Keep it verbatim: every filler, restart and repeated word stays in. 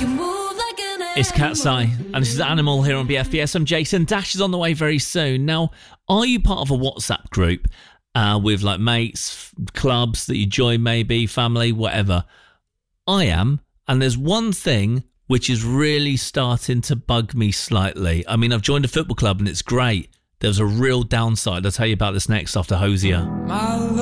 It's Cat's Eye, and this is Animal here on B F B S. I'm Jason. Dash is on the way very soon. Now, are you part of a WhatsApp group uh, with like mates, f- clubs that you join, maybe family, whatever? I am, and there's one thing which is really starting to bug me slightly. I mean, I've joined a football club and it's great. There's a real downside. I'll tell you about this next after Hosier.